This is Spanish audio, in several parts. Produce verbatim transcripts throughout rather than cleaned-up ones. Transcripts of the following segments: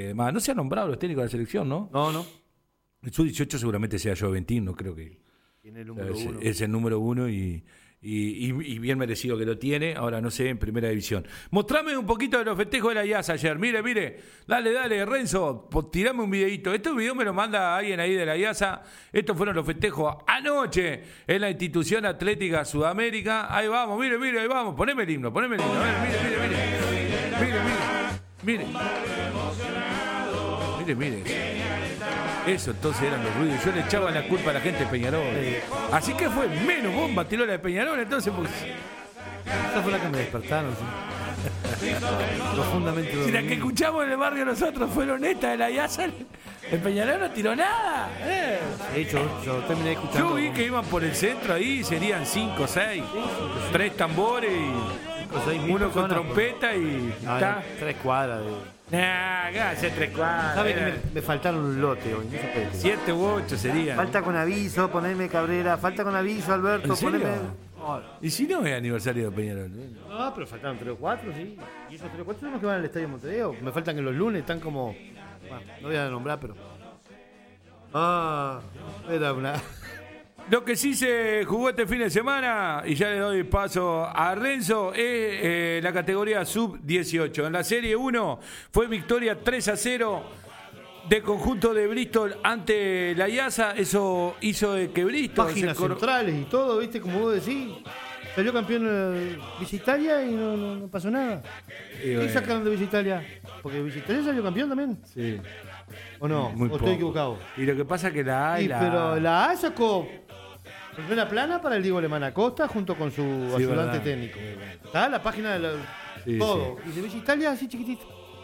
y demás. No se han nombrado los técnicos de la selección, ¿no? No, no. El sub dieciocho seguramente sea Joventín, no creo que... Tiene el número o sea, uno. Es, es el número uno y, y, y, y bien merecido que lo tiene. Ahora no sé, en primera división. Mostrame un poquito de los festejos de la I A S ayer. Mire, mire. Dale, dale, Renzo. Tirame un videito. Este video me lo manda alguien ahí de la I A S A. Estos fueron los festejos anoche en la Institución Atlética Sudamérica. Ahí vamos, mire, mire, ahí vamos. Poneme el himno, poneme el himno. A ver, mire, mire, mire. Mire, mire. Mire. Mire, mire. Eso entonces eran los ruidos. Yo le echaba la culpa a la gente de Peñarol. Así que fue menos bomba tiró la de Peñarol entonces porque... Esa fue la que me despertaron. ¿Sí? Profundamente Si la que escuchamos en el barrio nosotros fueron estas de la I A S A, el Peñarol no tiró nada. Eh. De hecho, yo terminé escuchando. Yo vi que iban por el centro ahí, serían cinco, seis, tres tambores y uno con trompeta y Ah, está. Tres cuadras de... Nah, hace tres cuadras. ¿Sabe que me, me faltaron un lote hoy? No se puede creer. Siete u ocho serían. Falta con aviso, poneme Cabrera. Falta con aviso, Alberto, ¿En serio? poneme... Oh, ¿Y si no es aniversario de Peñarol? no, pero faltaron tres o cuatro, sí. Y esos tres o cuatro son los que van al Estadio Montevideo. Me faltan que los lunes están como... Bueno, no voy a nombrar, pero... Ah, era una... Lo que sí se jugó este fin de semana, y ya le doy paso a Renzo, es eh, la categoría sub dieciocho. En la Serie uno fue victoria tres a cero de conjunto de Bristol ante la I A S A. Eso hizo de que Bristol... Páginas cor... centrales y todo, ¿viste? Como vos decís. Salió campeón eh, Villa Italia y no, no, no pasó nada. Y ¿Qué bueno. sacaron de Villa Italia? Porque Villa Italia salió campeón también. Sí. ¿O no? Muy ¿O poco. estoy equivocado? Y lo que pasa es que la A y Y, la pero A... la A sacó primera plana para el Diego Alemán Acosta junto con su Sí, ayudante verdad. técnico. Está la página de la, Sí, todo. Y de Villa Italia así chiquitito.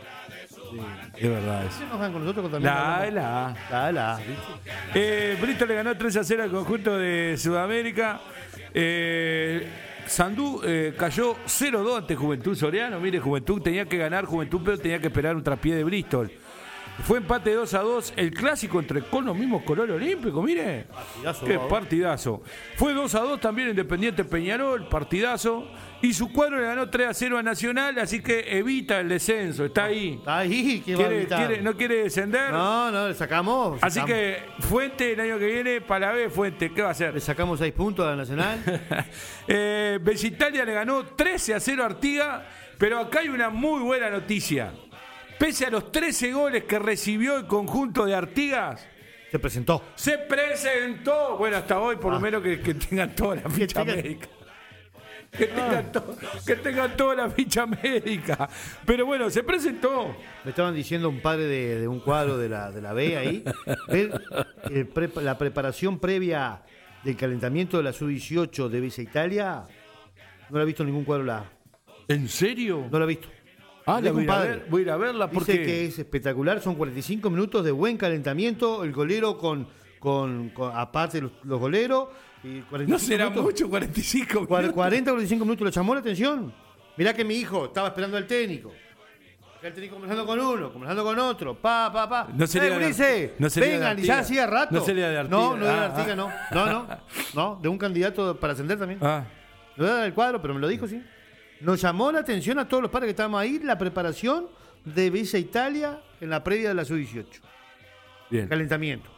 Es verdad eso. Se enojan con nosotros con también. La A y hablamos. la A. La A, la A, ¿viste? Eh, Bristol le ganó tres a cero al conjunto de Sudamérica. Eh, Sandú eh, cayó cero dos ante Juventud Soriano. Mire, Juventud tenía que ganar, Juventud, pero tenía que esperar un traspié de Bristol. Fue empate dos a dos, el clásico entre con los mismos colores olímpicos, mire. Partidazo, Qué ¿no? partidazo. Fue dos a dos también Independiente Peñarol, partidazo. Y su cuadro le ganó tres a cero a Nacional, así que evita el descenso, está ahí. Está ahí, ¿qué va a Quiere- evitar? quiere- no quiere descender. No, no, le sacamos. Así sacamos- que Fuente el año que viene, para la B Fuente, ¿qué va a hacer? Le sacamos seis puntos a la Nacional. eh, Bella Italia le ganó trece a cero a Artigas, pero acá hay una muy buena noticia. Pese a los trece goles que recibió el conjunto de Artigas, Se presentó. se presentó, bueno, hasta hoy por lo Ah. menos que, que tengan toda la ficha tengan- médica. Que tengan, to- que tengan toda la ficha médica. Pero bueno, se presentó. Me estaban diciendo un padre de, de un cuadro de la, de la B ahí. Ver el pre- la preparación previa del calentamiento de la sub dieciocho de Villa Italia. No la ha visto ningún cuadro la A. ¿En serio? No la ha visto. Ah, la Dijo voy a, ir un a padre. ver, voy a ir a verla Dice porque... que es espectacular. Son cuarenta y cinco minutos de buen calentamiento. El golero con, con, con aparte los, los goleros. Y cuarenta y No cinco será minutos. mucho, cuarenta y cinco Cuar- minutos. cuarenta, cuarenta y cinco minutos, ¿le llamó la atención? Mirá que mi hijo estaba esperando al técnico. Acá el técnico conversando con uno, conversando con otro, pa, pa, pa. No sería Eh, de Ulises, Art- no sería de vengan, y Artigas. ya hacía rato. No sería de Artigas. No, no de Ah, Artigas, ah. no. No, no. No, de un candidato para ascender también. Ah, No era del cuadro, pero me lo dijo, sí. Nos llamó la atención a todos los padres que estábamos ahí, la preparación de Villa Italia en la previa de la sub dieciocho. bien. Calentamiento.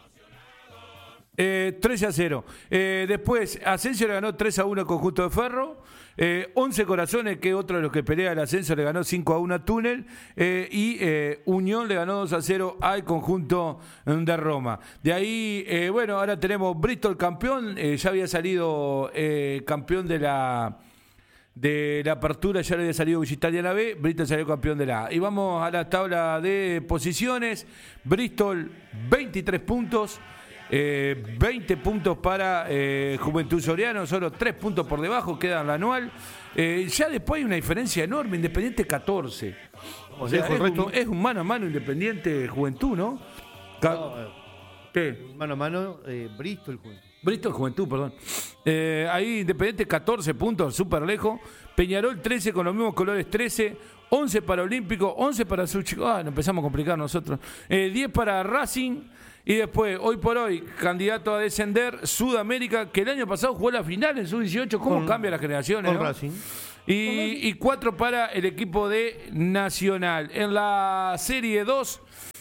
Eh, trece a cero. Eh, después, Asensio le ganó tres a uno al conjunto de Ferro. Eh, once Corazones, que otro de los que pelea el ascenso, le ganó cinco a uno a Túnel. Eh, y eh, Unión le ganó dos a cero al conjunto de Roma. De ahí, eh, bueno, ahora tenemos Bristol campeón. Eh, ya había salido eh, campeón de la... De la apertura ya le había salido Villa Italia a la B, Bristol salió campeón de la A. Y vamos a la tabla de posiciones. Bristol, veintitrés puntos. Eh, veinte puntos para eh, Juventud Soriano, solo tres puntos por debajo, queda en la anual. Eh, ya después hay una diferencia enorme, Independiente catorce. O sea, Dejo es el resto. un, es un mano a mano Independiente Juventud, ¿no? Ca- No, eh, ¿Qué? mano a mano, eh, Bristol. Juventud. Bristol Juventud, perdón. Eh, ahí Independiente catorce puntos, súper lejos. Peñarol trece con los mismos colores, trece. once para Olímpico, once para Suchico. Ah, nos empezamos a complicar nosotros. Eh, diez para Racing. Y después, hoy por hoy, candidato a descender, Sudamérica, que el año pasado jugó la final en sub dieciocho. ¿Cómo Con- cambia las generaciones? Con ¿no? Racing. Y, y cuatro para el equipo de Nacional. En la Serie dos,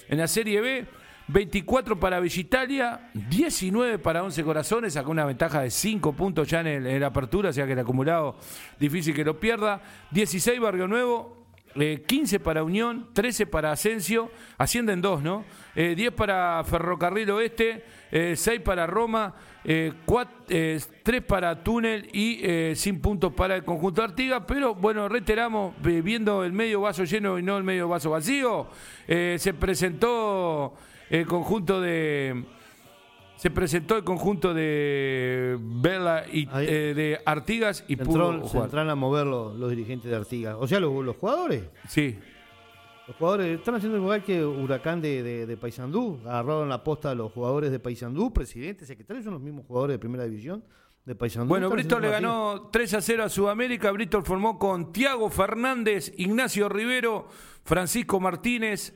En la Serie B, veinticuatro para Villa diecinueve para Once Corazones, sacó una ventaja de cinco puntos ya en, el, en la apertura, o sea que el acumulado difícil que lo pierda. dieciséis Barrio Nuevo, eh, quince para Unión, trece para Asensio, ascienden dos, ¿no? Eh, diez para Ferrocarril Oeste, eh, seis para Roma, eh, cuatro, eh, tres para Túnel y eh, sin puntos para el conjunto de Artigas, pero bueno, reiteramos, eh, viendo el medio vaso lleno y no el medio vaso vacío, eh, se presentó el conjunto de se presentó el conjunto de Vela y eh, de Artigas y se pudo entró, jugar. Se entraron a mover los, los dirigentes de Artigas, o sea, los, los jugadores. Sí. Los jugadores están haciendo igual que Huracán de, de, de Paysandú. Agarraron la posta a los jugadores de Paysandú, presidente, secretario, son los mismos jugadores de primera división de Paysandú. Bueno, Bristol le ganó tres a cero a Sudamérica. Bristol formó con Tiago Fernández, Ignacio Rivero, Francisco Martínez,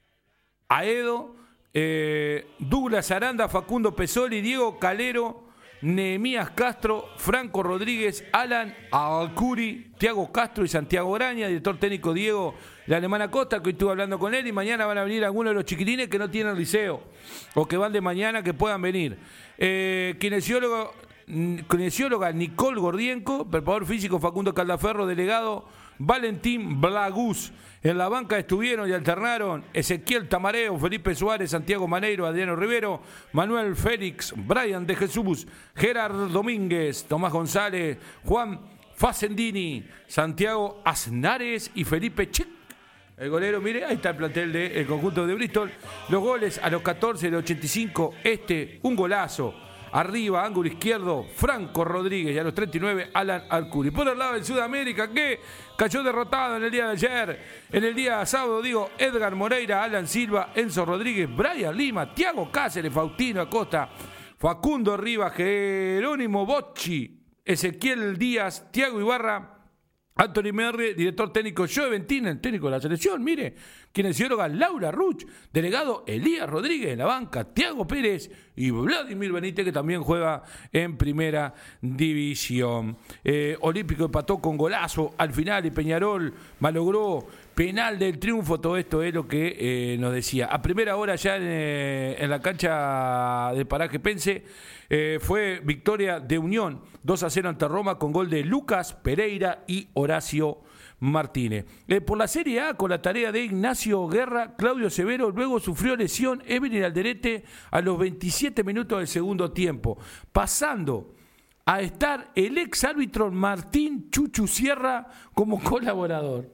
Aedo, eh, Douglas Aranda, Facundo Pesoli, Diego Calero, Nehemías Castro, Franco Rodríguez, Alan Alcuri, Tiago Castro y Santiago Graña, director técnico Diego La Alemana Costa, que hoy estuve hablando con él, y mañana van a venir algunos de los chiquitines que no tienen liceo o que van de mañana, que puedan venir. Eh, kinesiólogo, kinesióloga Nicole Gordienko, preparador físico Facundo Caldaferro, delegado Valentín Blagus. En la banca estuvieron y alternaron Ezequiel Tamareo, Felipe Suárez, Santiago Maneiro, Adriano Rivero, Manuel Félix, Brian de Jesús, Gerard Domínguez, Tomás González, Juan Facendini, Santiago Aznares y Felipe Chic. El golero, mire, ahí está el plantel del conjunto de Bristol. Los goles a los catorce del ochenta y cinco, este, un golazo. Arriba, ángulo izquierdo, Franco Rodríguez, y a los treinta y nueve, Alan Alcuri. Por el lado de Sudamérica, que cayó derrotado en el día de ayer. En el día sábado, digo, Edgar Moreira, Alan Silva, Enzo Rodríguez, Brian Lima, Tiago Cáceres, Faustino Acosta, Facundo Rivas, Jerónimo Bocci, Ezequiel Díaz, Tiago Ibarra, Anthony Merre, director técnico Joe Ventina, el técnico de la selección, mire, kinesióloga Laura Ruch, delegado Elías Rodríguez en la banca, Tiago Pérez y Vladimir Benítez, que también juega en primera división. Eh, Olímpico empató con golazo al final y Peñarol malogró penal del triunfo. Todo esto es lo que eh, nos decía. A primera hora ya en, eh, en la cancha de Paraje Pense eh, fue victoria de Unión, dos a cero ante Roma con gol de Lucas Pereira y Horacio Martínez. Eh, por la Serie A, con la tarea de Ignacio Guerra, Claudio Severo luego sufrió lesión, Evelyn Alderete a los veintisiete minutos del segundo tiempo, pasando a estar el ex árbitro Martín Chuchu Sierra como colaborador.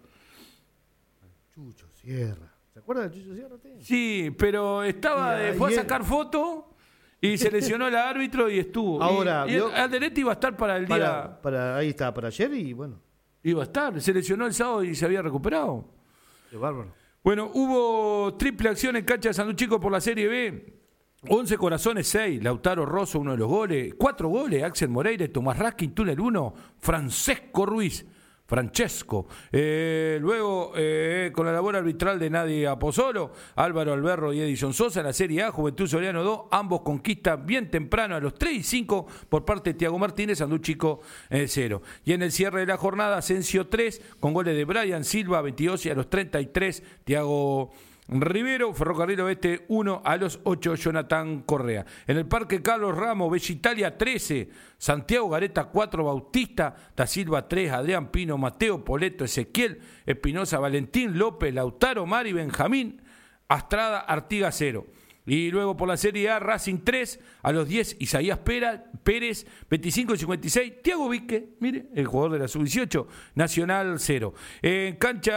Chucho Sierra. ¿Se acuerda de Chucho Sierra? Usted? Sí, pero estaba de, fue a sacar foto y se lesionó el árbitro y estuvo. Ahora, y, y Alderete iba a estar para el para, día. Para, ahí está, para ayer y bueno. Iba a estar, se lesionó el sábado y se había recuperado. Qué bárbaro. Bueno, hubo triple acción en cancha de Sanduchico por la Serie B. once Corazones, seis. Lautaro Rosso, uno de los goles. cuatro goles. Axel Moreira, Tomás Raskin, Túnel uno. Francesco Ruiz. Francesco. Eh, luego, eh, con la labor arbitral de Nadia Pozzolo, Álvaro Alberro y Edison Sosa, en la Serie A, Juventud Soriano dos, ambos conquistan bien temprano a los tres y cinco por parte de Tiago Martínez, Sanduchico eh, cero. Y en el cierre de la jornada, Asensio tres, con goles de Brian Silva, veintidós, y a los treinta y tres, Tiago Rivero, Ferrocarril Oeste uno, a los ocho, Jonathan Correa. En el Parque Carlos Ramos, Bella Italia trece, Santiago Gareta cuatro, Bautista Da Silva tres, Adrián Pino, Mateo Poleto, Ezequiel Espinosa, Valentín López, Lautaro Mari, Benjamín Astrada, Artigas cero. Y luego por la Serie A, Racing tres, a los diez, Isaías Pérez, veinticinco y cincuenta y seis, Tiago Vique, mire, el jugador de la sub dieciocho, Nacional cero. En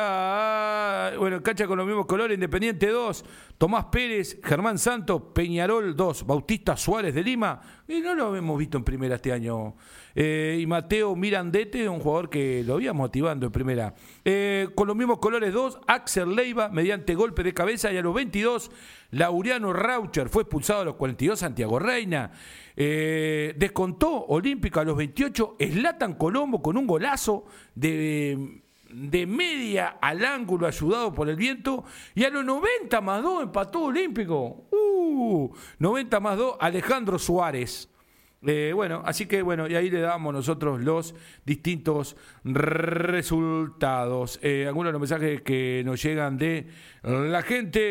cancha, bueno, en cancha con los mismos colores, Independiente dos, Tomás Pérez, Germán Santos, Peñarol dos, Bautista Suárez de Lima, y no lo hemos visto en primera este año. Eh, y Mateo Mirandete, un jugador que lo había motivando en primera. Eh, con los mismos colores dos, Axel Leiva, mediante golpe de cabeza, y a los veintidós, Laureano Raucher fue expulsado a los cuarenta y dos, Santiago Reina. Eh, descontó Olímpico a los veintiocho, Zlatan Colombo con un golazo de, de media al ángulo ayudado por el viento, y a los noventa más dos empató Olímpico. Uh, noventa más dos, Alejandro Suárez. Eh, bueno, así que bueno, y ahí le damos nosotros los distintos resultados. Eh, algunos de los mensajes que nos llegan de la gente.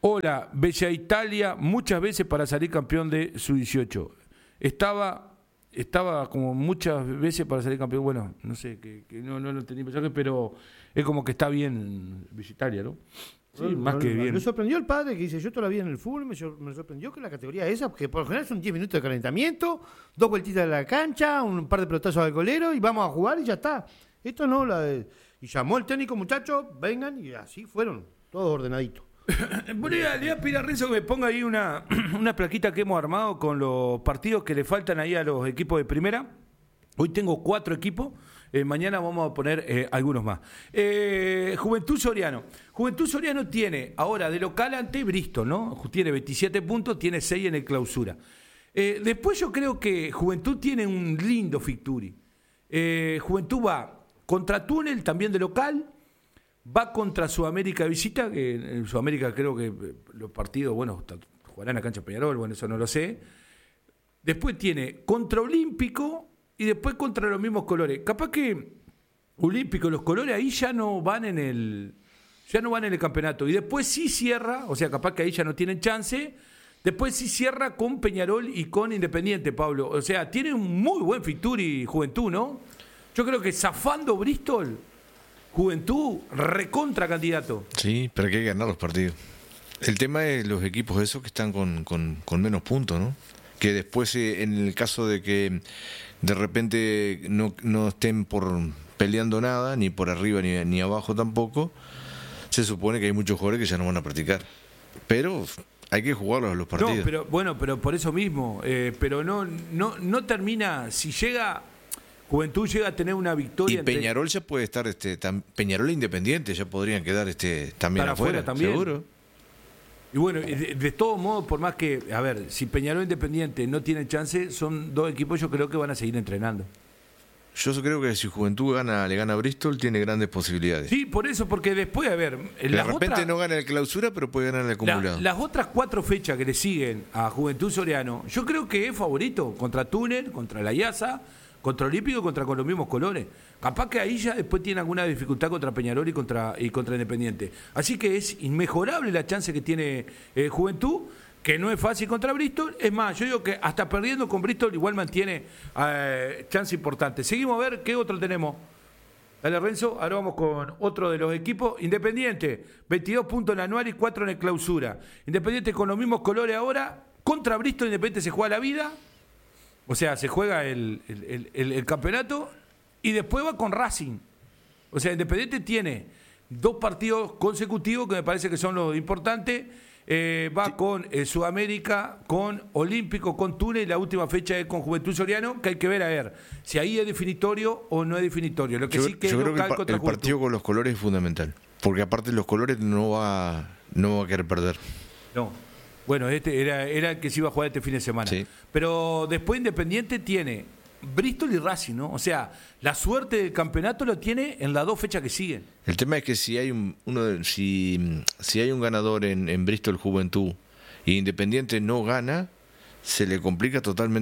Hola, Bella Italia, muchas veces para salir campeón de su dieciocho. Estaba, estaba como muchas veces para salir campeón. Bueno, no sé, que, que no, no lo tenía mensaje, pero es como que está bien Bella Italia, ¿no? Sí, no, más no, que no, bien. Me sorprendió el padre que dice, yo todavía en el fútbol, me, me sorprendió que la categoría esa, porque por lo general son diez minutos de calentamiento, dos vueltitas de la cancha, un par de pelotazos al golero y vamos a jugar y ya está. Esto no, la de, y llamó el técnico, muchachos, vengan, y así fueron, todos ordenaditos. Bueno, le voy a pedir a Renzo que me ponga ahí una, una plaquita que hemos armado con los partidos que le faltan ahí a los equipos de primera. Hoy tengo cuatro equipos. Eh, mañana vamos a poner eh, algunos más. Eh, Juventud Soriano. Juventud Soriano tiene ahora de local ante Bristol, ¿no? Tiene veintisiete puntos, tiene seis en el clausura. Eh, después yo creo que Juventud tiene un lindo Ficturi. Eh, Juventud va contra Túnel, también de local. Va contra Sudamérica de visita, que en Sudamérica creo que los partidos, bueno, jugarán a cancha Peñarol, bueno, eso no lo sé. Después tiene contra Olímpico y después contra los mismos colores. Capaz que Olímpico y los colores ahí ya no van en el ya no van en el campeonato. Y después sí cierra, o sea, capaz que ahí ya no tienen chance. Después sí cierra con Peñarol y con Independiente, Pablo. O sea, tiene un muy buen Ficturi Juventud, ¿no? Yo creo que zafando Bristol, Juventud recontra candidato. Sí, pero hay que ganar los partidos. El tema es los equipos esos que están con, con, con menos puntos, ¿no? Que después, eh, en el caso de que de repente no, no estén por peleando nada, ni por arriba ni, ni abajo tampoco, se supone que hay muchos jugadores que ya no van a practicar. Pero hay que jugarlos los partidos. No, pero bueno, pero por eso mismo, eh, pero no, no, no termina, si llega, Juventud llega a tener una victoria. Y Peñarol entre... ya puede estar, este, tam, Peñarol e Independiente ya podrían quedar este, también Para afuera, afuera también. Seguro. Y bueno, de, de todos modos, por más que, a ver, si Peñarol e Independiente no tienen chance, son dos equipos yo creo que van a seguir entrenando. Yo creo que si Juventud gana, le gana a Bristol, tiene grandes posibilidades. Sí, por eso, porque después, a ver... De repente otras, no gana el clausura, pero puede ganar el acumulado. La, las otras cuatro fechas que le siguen a Juventud Soriano, yo creo que es favorito contra Túnel, contra la IASA, contra Olímpico, contra con los mismos colores. Capaz que ahí ya después tiene alguna dificultad contra Peñarol y contra, y contra Independiente. Así que es inmejorable la chance que tiene eh, Juventud, que no es fácil contra Bristol. Es más, yo digo que hasta perdiendo con Bristol igual mantiene eh, chance importante. Seguimos a ver qué otro tenemos. Dale, Renzo, ahora vamos con otro de los equipos. Independiente, veintidós puntos en el anual y cuatro en el clausura. Independiente con los mismos colores ahora. Contra Bristol, Independiente se juega la vida. O sea, se juega el, el, el, el campeonato y después va con Racing. O sea, Independiente tiene dos partidos consecutivos que me parece que son los importantes. Eh, va sí. con eh, Sudamérica, con Olímpico, con Túnez y la última fecha es con Juventud Soriano, que hay que ver a ver si ahí es definitorio o no es definitorio. Lo que yo sí que yo es creo local que el, contra el Juventud. partido con los colores es fundamental, porque aparte los colores no va, no va a querer perder. No. Bueno, este era, era el que se iba a jugar este fin de semana. Sí. Pero después Independiente tiene Bristol y Racing, ¿no? O sea, la suerte del campeonato lo tiene en las dos fechas que siguen. El tema es que si hay un uno si, si hay un ganador en, en Bristol Juventud y Independiente no gana, se le complica totalmente